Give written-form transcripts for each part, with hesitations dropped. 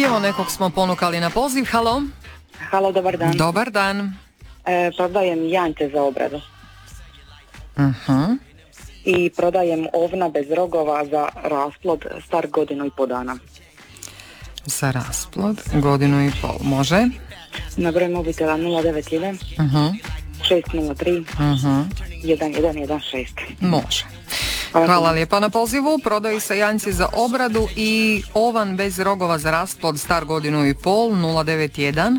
evo nekog smo ponukali na poziv. Halo? Halo, dobar dan. Dobar dan. Prodajem janjce za obradu. I prodajem ovna bez rogova za rasplod star 1,5 dana. Za rasplod 1,5, može? Na broj mobitela 091 603 1116. Može. Hvala lijepa na pozivu. Prodaju se janjci za obradu i ovan bez rogova za rasplod star 1,5, 091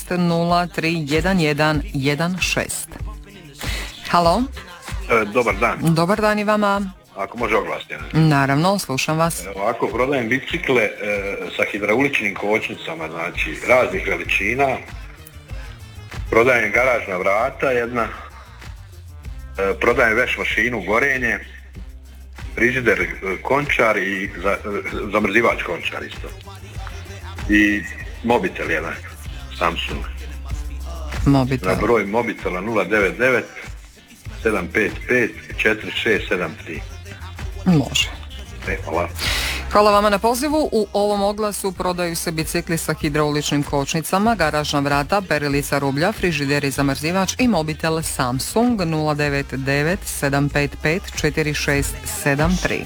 603 1116. Halo? Dobar dan. Dobar dan i vama. Ako može oglasiti. Naravno, slušam vas. Ovako, prodajem bicikle sa hidrauličnim kočnicama, znači raznih veličina. Prodajem garažna vrata jedna. Prodajem veš mašinu gorenje. Frižider končar i zamrzivač končar isto. I mobitel jedan, Samsung. Mobitel. Na broj mobitela 099 755 4673. Može. Hvala. Hvala vama na pozivu. U ovom oglasu prodaju se bicikli sa hidrauličnim kočnicama, garažna vrata, perilica rublja, frižider i zamrzivač i mobitel Samsung 099 755 4673.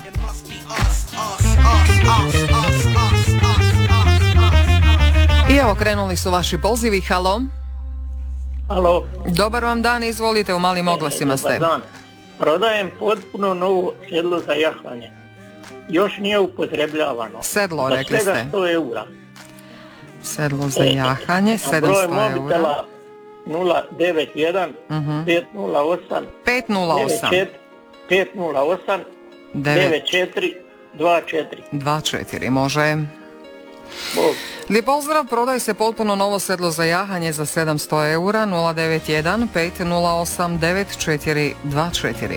I evo krenuli su vaši pozivi. Halo? Halo. Dobar vam dan, izvolite, u malim oglasima ste. Dobar dan. Prodajem potpuno novo sedlo za jahanje. Još nije upotrebljavano. Sedlo, rekli ste. Za svega 100 eura. Sedlo za jahanje, 700 eura. Broj mobitela 091 508 508 94 24. Može. Bog. Lijep pozdrav, prodaje se potpuno novo sedlo za jahanje za 700 eura, 091 508 9424.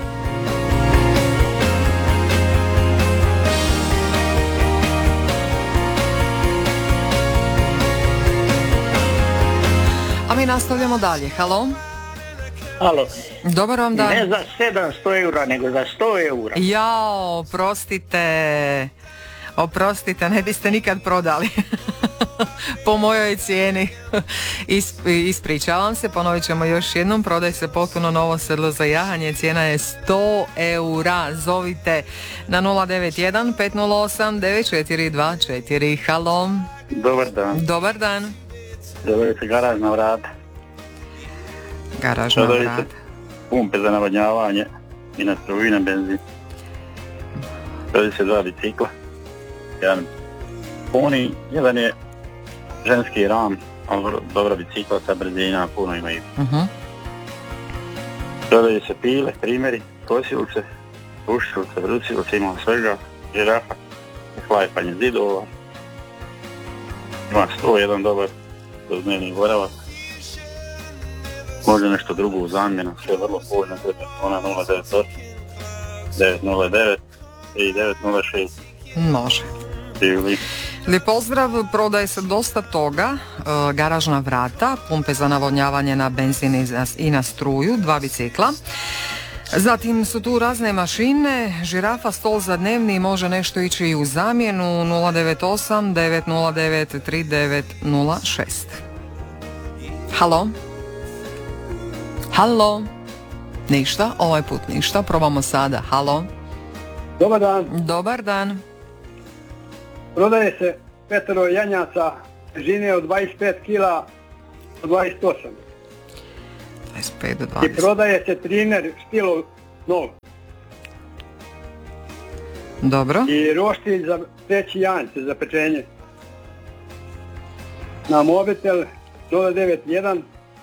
A mi nastavljamo dalje. Halo? Halo. Dobar vam dan. Ne za 700 eura, nego za 100 eura. Jao, oprostite, ne biste nikad prodali po mojoj cijeni. Ispričavam se, ponovit ćemo još jednom. Prodaj se potpuno novo sedlo za jahanje, cijena je 100 eura. Zovite na 091 508 9424. Halo? Dobar dan. Dobar dan. Prodaju se garažna vrata. Garažna vrata. Pumpe za navodnjavanje i na struju i na benzin. Prodaju se 2 bicikla. Jedan puni, jedan je ženski ram, ali dobra bicikla sa brzina, puno imaju. Prodaju se pile, primjeri, kosiljce, pušilice, brusilce, ima svega, žirafa, klajpanje zidova. Ima 101 dobar dnevni boravak. Može nešto drugo u zamjenu, sve je vrlo povoljno, ona 098 909 3906. Može. Lijep pozdrav, prodaje se dosta toga, garažna vrata, pumpe za navodnjavanje na benzin i na struju, 2 bicikla. Zatim su tu razne mašine, žirafa, stol za dnevni, može nešto ići i u zamjenu, 098 909 3906. Halo? Halo? Ništa, ovaj put ništa, probamo sada. Halo? Dobar dan. Dobar dan. Prodaje se 5 janjaca težine od 25 kila do 28. 25 do 20. I prodaje se triner stilo nov. Dobro. I roštilj za peći janjce, za pečenje. Na mobitel 091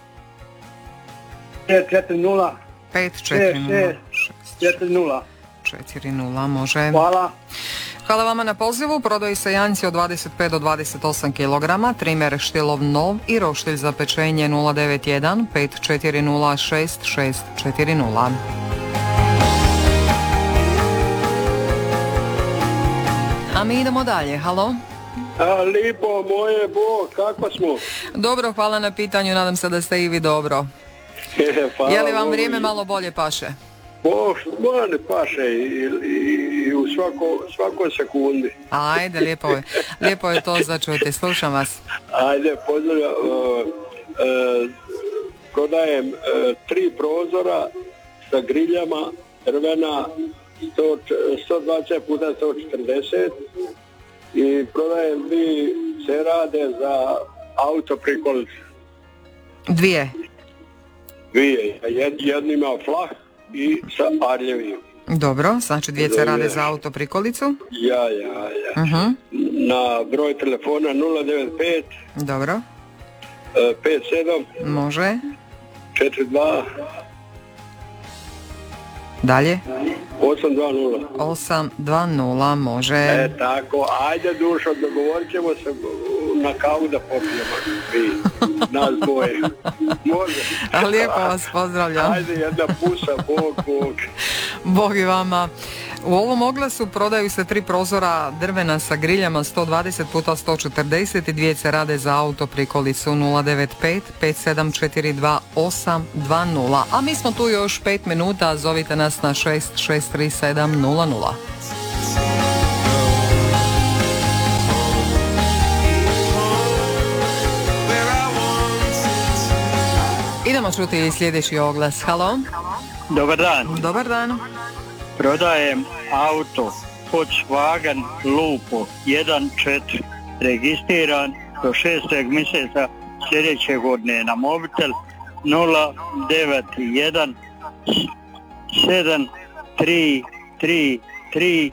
540 540 40. 40, može. Hvala. Hvala vama na pozivu. Prodaju se janjci od 25 do 28 kg, trimer štilov nov i roštilj za pečenje 091 540 6640. A mi idemo dalje. Halo? Lipo moje, Bog, kako smo? Dobro, hvala na pitanju, nadam se da ste i vi dobro. Je li vam vrijeme malo bolje paše? Mane paše i u svakoj sekundi. Ajde, lijepo je to začuti, slušam vas. Ajde, pozdravljam. Prodajem 3 prozora sa griljama, drvena 120 puta 140 i prodajem 2 cerade za auto prikolice. 2. Jedni ima flah i sa arljevim. Dobro, znači 2 cerade za auto prikolicu. Ja. Uh-huh. Na broj telefona 095. Dobro. 57. Može. 42. Dalje. 820. 820, može. Tako, ajde dušo, dogovorit ćemo se na kavu da popijemo. Nas dvoje. Može. Lijepo vas pozdravljam. Ajde, jedna pusa, Bog. Bog i vama. U ovom oglasu prodaju se 3 prozora drvena sa griljama 120 puta 140 i 2 cerade za auto prikolicu 095 5742 820. A mi smo tu još 5 minuta, zovite nas na 663700. Idemo čuti sljedeći oglas. Halo? Dobar dan. Dobar dan. Prodajem auto Volkswagen Lupo 1.4 registriran do 6. mjeseca sljedeće godine na mobitel 091 733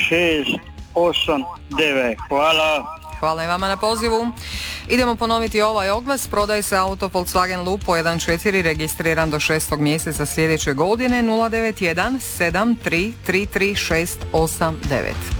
689. Hvala. Hvala i vama na pozivu. Idemo ponoviti ovaj oglas. Prodaje se auto Volkswagen Lupo 1.4 registriran do 6. mjeseca sljedeće godine 091 733 689.